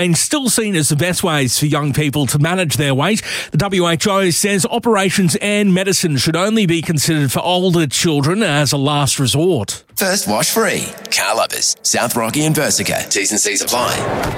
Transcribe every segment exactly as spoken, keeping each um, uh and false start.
and still seen as the best ways for young people to manage their weight. The W H O says operations and medicine should only be considered for older children as a last resort. First wash free. Car Lovers, South Rocky and Bersica. T's and C's apply.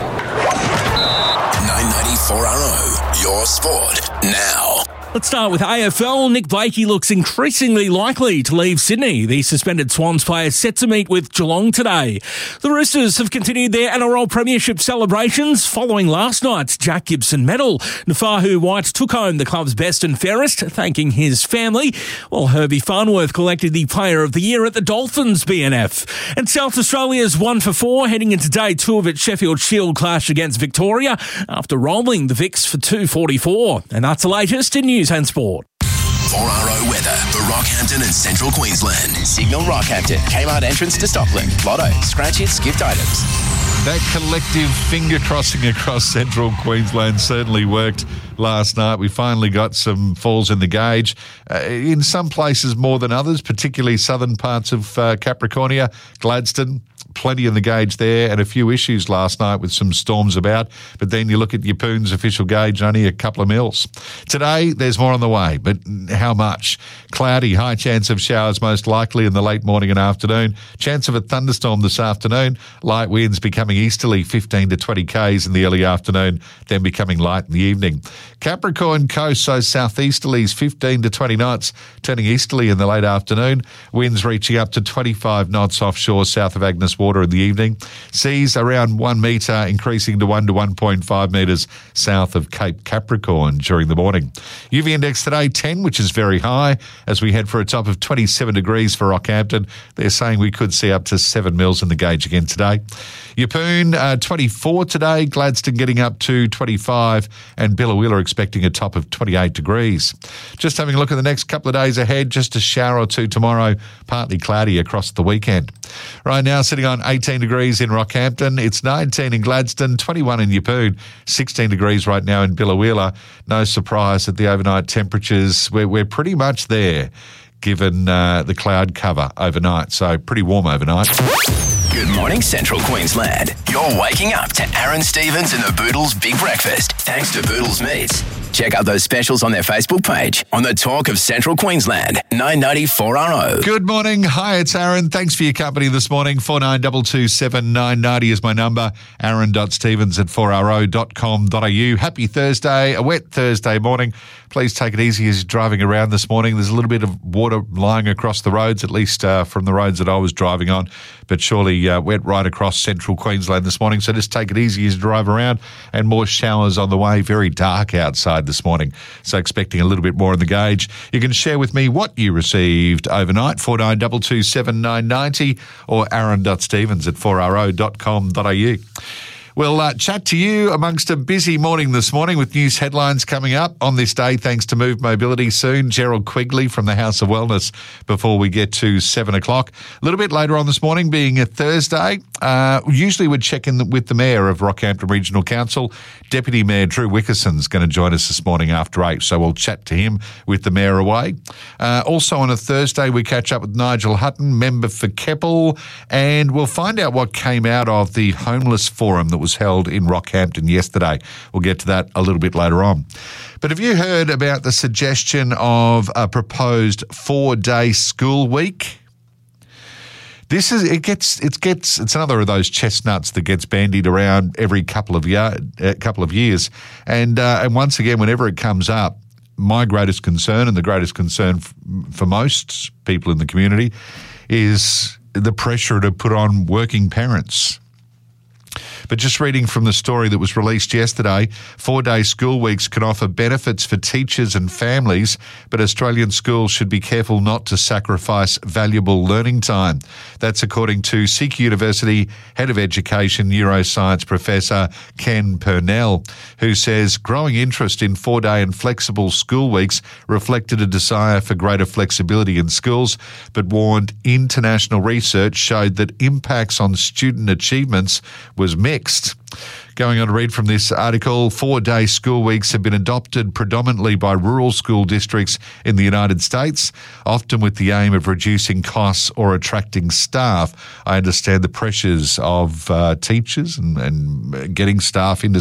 nine ninety-four R O, your sport now. Let's start with A F L. Nick Blakey looks increasingly likely to leave Sydney. The suspended Swans player is set to meet with Geelong today. The Roosters have continued their N R L Premiership celebrations following last night's Jack Gibson medal. Nafahu White took home the club's best and fairest, thanking his family, while Herbie Farnworth collected the Player of the Year at the Dolphins B N F. And South Australia's one for four heading into day two of its Sheffield Shield clash against Victoria after rolling the Vicks for two forty-four. And that's the latest in news and sport. four R O weather for Rockhampton and Central Queensland. Signal Rockhampton, Kmart entrance to Stockland. Lotto, scratch hits, gift items. That collective finger crossing across Central Queensland certainly worked last night. We finally got some falls in the gauge. Uh, in some places more than others, particularly southern parts of uh, Capricornia, Gladstone. Plenty in the gauge there and a few issues last night with some storms about. But then you look at Yeppoon's official gauge, only a couple of mils. Today, there's more on the way, but how much? Cloudy, high chance of showers most likely in the late morning and afternoon. Chance of a thunderstorm this afternoon. Light winds becoming easterly, fifteen to twenty kays in the early afternoon, then becoming light in the evening. Capricorn coast, so southeasterlies, fifteen to twenty knots, turning easterly in the late afternoon. Winds reaching up to twenty-five knots offshore south of Agnes Water in the evening. Seas around one metre, increasing to one to one point five metres south of Cape Capricorn during the morning. U V index today, ten, which is very high, as we head for a top of twenty-seven degrees for Rockhampton. They're saying we could see up to seven mils in the gauge again today. Yeppoon, uh, twenty-four today. Gladstone getting up to twenty-five, and Billawilla expecting a top of twenty-eight degrees. Just having a look at the next couple of days ahead, just a shower or two tomorrow, partly cloudy across the weekend. Right now, sitting on eighteen degrees in Rockhampton. It's nineteen in Gladstone, twenty-one in Yeppoon, sixteen degrees right now in Billawilla. No surprise that the overnight temperatures, we're, we're pretty much there, given uh, the cloud cover overnight. So pretty warm overnight. Good morning, Central Queensland. You're waking up to Aaron Stevens and the Boodles Big Breakfast, thanks to Boodles Meats. Check out those specials on their Facebook page on the Talk of Central Queensland, nine ninety-four R O. Good morning. Hi, it's Aaron. Thanks for your company this morning. four nine two two seven nine nine zero is my number. aaron dot stevens at four r o dot com dot a u. Happy Thursday, a wet Thursday morning. Please take it easy as you're driving around this morning. There's a little bit of water lying across the roads, at least uh, from the roads that I was driving on, but surely uh, wet right across Central Queensland this morning. So just take it easy as you drive around, and more showers on the way. Very dark outside this morning, so expecting a little bit more in the gauge. You can share with me what you received overnight, four nine two two seven nine nine zero or aaron dot stevens at four r o dot com dot a u. We'll uh, chat to you amongst a busy morning this morning with news headlines coming up on this day, thanks to Move Mobility soon. Gerald Quigley from the House of Wellness before we get to seven o'clock. A little bit later on this morning, being a Thursday, uh, usually we'd check in with the Mayor of Rockhampton Regional Council. Deputy Mayor Drew Wickerson's going to join us this morning after eight, so we'll chat to him with the Mayor away. Uh, also on a Thursday, we catch up with Nigel Hutton, member for Keppel, and we'll find out what came out of the Homeless Forum that was held in Rockhampton yesterday. We'll get to that a little bit later on. But have you heard about the suggestion of a proposed four-day school week? This is it gets it gets it's another of those chestnuts that gets bandied around every couple of year, uh, couple of years, and uh, and once again, whenever it comes up, my greatest concern and the greatest concern f- for most people in the community is the pressure to put on working parents. But just reading from the story that was released yesterday, four-day school weeks can offer benefits for teachers and families, but Australian schools should be careful not to sacrifice valuable learning time. That's according to Seek University Head of Education Neuroscience Professor Ken Purnell, who says growing interest in four-day and flexible school weeks reflected a desire for greater flexibility in schools, but warned international research showed that impacts on student achievements was mixed. Going on to read from this article, four-day school weeks have been adopted predominantly by rural school districts in the United States, often with the aim of reducing costs or attracting staff. I understand the pressures of uh, teachers and, and getting staff into